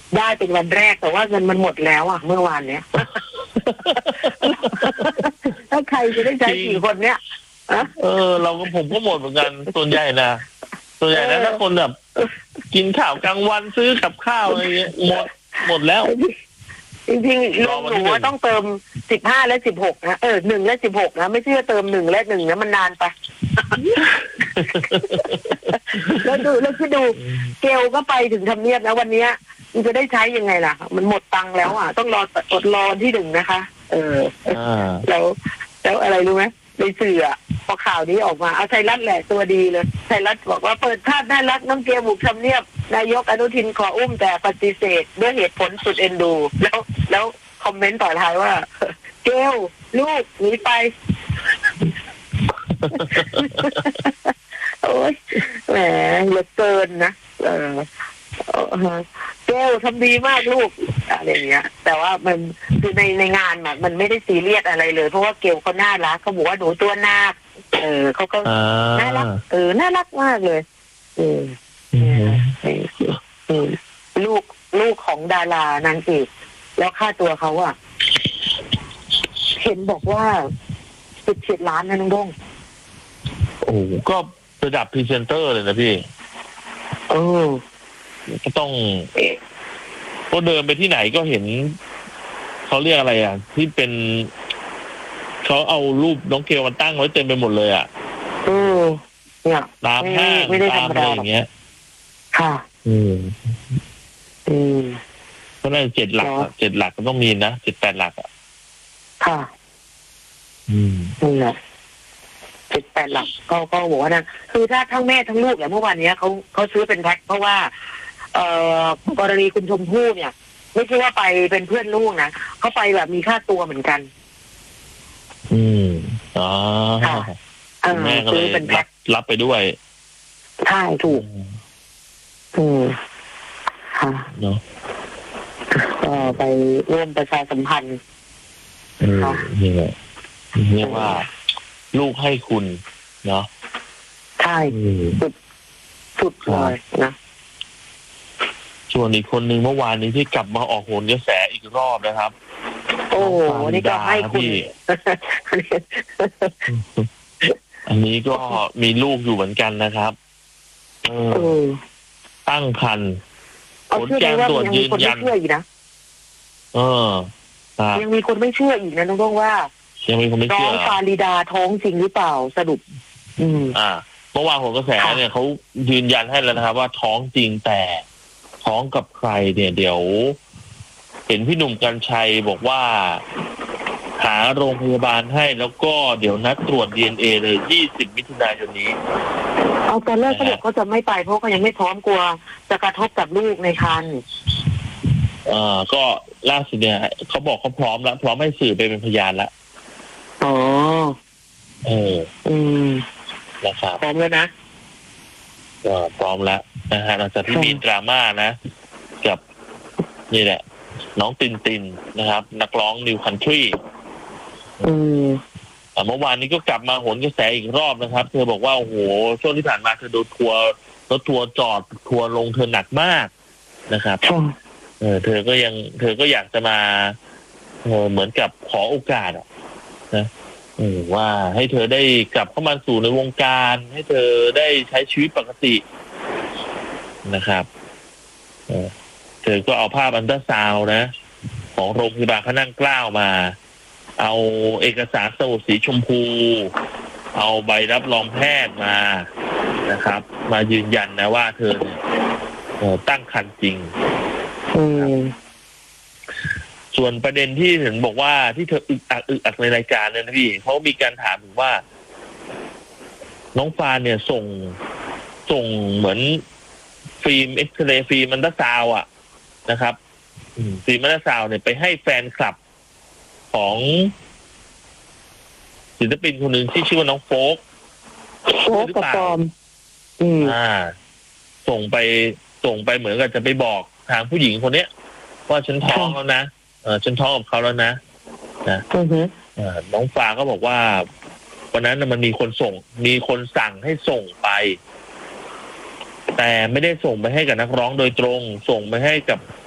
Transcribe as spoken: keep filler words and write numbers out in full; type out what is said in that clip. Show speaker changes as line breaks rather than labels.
ได้เป็นวันแรกแต่ว่าเงินมันหมดแล้วอ่ะเมื่อวานเนี้ย ถ้าใครจะได้ใช้กี่คนเนี้ย
เออเราก็ผมก็หมดเหมือนกันส่วนใหญ่นะส่วนใหญ่นะถ้าคนแบบกินข้าวกลางวันซื้อกับข้าวอะไรเงี้ยหมดหมดแล้ว
จริงๆลุงหนูว่าต้องเติมสิบห้าและสิบหกนะเออหนึ่งและสิบหกนะไม่ใช่เติมหนึ่งและหนึ่งนะมันนานไป แล้วดูแล้วคิดดูเกลก็ไปถึงทำเนียบแล้ววันนี้มันจะได้ใช้ยังไงล่ะมันหมดตังค์แล้วอ่ะต้องรออดรอที่หนึ่งนะคะ เออแล้วแล้วอะไรรู้ไหมในสื่ออ่ะพอข่าวนี้ออกมาเอาไทยรัฐแหละตัวดีเลยไทยรัฐบอกว่าเปิดภาพน่ารักน้องเกลบุกทำเนียบนายกอนุทินขออุ้มแต่ปฏิเสธด้วยเหตุผลสุดเอ็นดูแล้วแล้วคอมเมนต์ต่อท้ายว่าเกลลูกหนีไป โอ้ยแหมเหลือเกินนะเออเกลทำดีมากลูกอะไรอย่างเงี้ยแต่ว่ามันคือในในงานมันมันไม่ได้ซีเรียสอะไรเลยเพราะว่าเกลเขาน่ารักเขาบอกว่าหนูตัวนาคเออเขาก็น่ารักเออน่ารักมากเลยเออลูกลูกของดารานางเอกแล้วค่าตัวเขาอ่ะเห็นบอกว่าสิบเจ็ดล้านนะน้องด้ง
โอ้ก็ระดับพรีเซนเตอร์เลยนะพี่
เออ
ก็ต้องก็เดินไปที่ไหนก็เห็นเขาเรียกอะไรอ่ะที่เป็นเขาเอารูปน้องเกลมาตั้งไว้เต็มไปหมดเลยอ่ะ
เออเนี่ย
ตามห้างตามอะไรอย่างเงี้ย
ค่ะ
อืม
อืม
ก็น่าจะเจ็ดหลักเจ็ดหลักก็ต้องมีนะเจ็ดแปดหลักอ่ะ
ค่ะ
อืม
นี่แหละเจ็ดแปดหลักก็ก็บอกว่านะคือถ้าทั้งแม่ทั้งลูกเนี่ยเมื่อวานนี้เขาเขาซื้อเป็นแพ็คเพราะว่าเอ่อกรณีคุณชมพู่เนี่ยไม่ใช่ว่าไปเป็นเพื่อนลูกนะเขาไปแบบมีค่าตัวเหมือนกัน
อืมอ๋อ
แม่ก็เลยเป็นแพ็
ครับไปด้วย
ใช่ถูกอืมค่ะ
เนาะ
ก็ไปร่วมประชาสัมพันธ์
ค่ะนี่แหละเรียกว่าลูกให้คุณเนาะ
ใช่สุดสุดเลยนะ
ส่วนอีกคนหนึ่งเมื่อวานนี้ที่กลับมาออกโหนกระแสอีกรอบนะครับ
โอ้นี่ก็ให้คุณ
อันนี้ก็มีลูกอยู่เหมือนกันนะครับเออตั้งครรภ์ผลการตรวจยืนยันเออ
ยังมีคนไม่เชื่ออีกนะน้องต้องว่า
ยังมีคนไม่เชื่อ
น้องฟาริดาท้องจริงหรือเปล่าสรุปอืม
อ่าเมื่อวานโหนกระแสเนี่ยเขายืนยันให้แล้วนะครับว่าท้องจริงแต่ท้องกับใครเนี่ยเดี๋ยวเห็นพี่หนุ่มกรรชัยบอกว่าหาโรงพยาบาลให้แล้วก็เดี๋ยวนัดตรวจ ดี เอ็น เอ เลยยี่สิบมิถุนายนนี้
เอาตอนแรกเขาบอกเขาจะไม่ไปเพราะเขายังไม่พร้อมกลัวจะกระทบกับลูกในครรภ์
เอ่อก็ล่าสุดเนี่ยเขาบอกเขาพร้อมแล้วพร้อมให้สื่อไปเป็นพยานแล้ว
อ๋อ
เออ
อืม
นะครับ
พร้อมแล้วนะ
ก็พร้อมแล้วนะฮะหลังจากที่มีดราม่านะกับนี่แหละน้องตินตินนะครับนักร้องนิวคันทรี
อืม
เมื่อวานนี้ก็กลับมาโหนกระแสอีกรอบนะครับเธอบอกว่าโอ้โหช่วงที่ผ่านมาเธอโดนทัวร์รถทัวร์จอดทัวร์ลงเธอหนักมากนะครับเออเธอก็ยังเธอก็อยากจะมาเออเหมือนกับขอโอกาสนะเออว่าให้เธอได้กลับเข้ามาสู่ในวงการให้เธอได้ใช้ชีวิตปกตินะครับเออเธอก็เอาภาพอันตราซาวด์นะของโรงพยาบาลพระนั่งเกล้ามาเอาเอกสารสมุดสีชมพูเอาใบรับรองแพทย์มานะครับมายืนยันนะว่าเธอเนี่ยตั้งครรภ์จริงส่วนประเด็นที่เห็นบอกว่าที่เธออึกอักอึกอักในรายการเนี่ยนะพี่เขามีการถามถึงว่าน้องฟานเนี่ยส่งส่งเหมือนฟิล์มเอ็กซเรย์ฟิล์มอันตราซาวด์อ่ะนะครับฟิล์มอันตราซาวด์เนี่ยไปให้แฟนคลับของศิลปินคนหนึ่งที่ชื่อว่าน้องโฟก
โฟกกับปอม
อ่าส่งไปส่งไปเหมือนกับจะไปบอกทางผู้หญิงคนเนี้ยว่าฉันท้องแล้วนะเออฉันท้องกับเขาแล้วนะนะน้องฟ้าก็บอกว่าวันนั้นมันมีคนส่งมีคนสั่งให้ส่งไปแต่ไม่ได้ส่งไปให้กับนักร้องโดยตรงส่งไปให้กับ